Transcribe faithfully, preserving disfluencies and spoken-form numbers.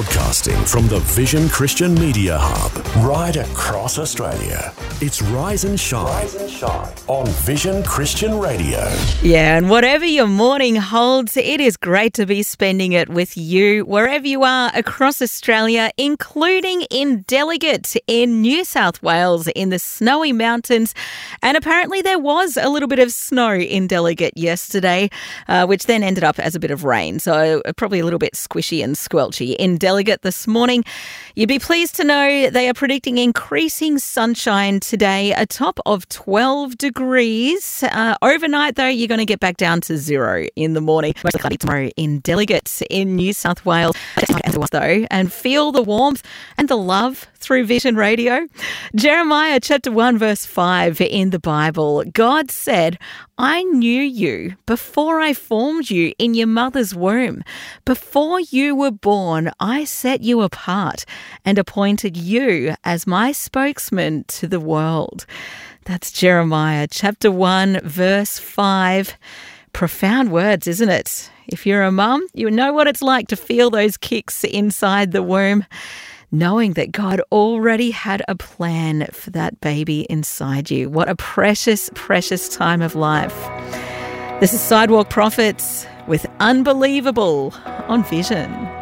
Broadcasting from the Vision Christian Media Hub, right across Australia. It's Rise and Shine, Rise and Shine on Vision Christian Radio. Yeah, and whatever your morning holds, it is great to be spending it with you wherever you are across Australia, including in Delegat in New South Wales in the snowy mountains. And apparently there was a little bit of snow in Delegat yesterday, uh, which then ended up as a bit of rain. So probably a little bit squishy and squelchy in Delegat this morning. You'd be pleased to know they are predicting increasing sunshine today, a top of twelve degrees. Uh, overnight, though, you're going to get back down to zero in the morning. Mostly cloudy tomorrow in Delegat in New South Wales. Though, and feel the warmth and the love through Vision Radio. Jeremiah chapter one verse five in the Bible. God said, I knew you before I formed you in your mother's womb. Before you were born, I set you apart and appointed you as my spokesman to the world. That's Jeremiah chapter one verse five. Profound words, isn't it? If you're a mum, you know what it's like to feel those kicks inside the womb, knowing that God already had a plan for that baby inside you. What a precious, precious time of life. This is Sidewalk Prophets with Unbelievable on Vision.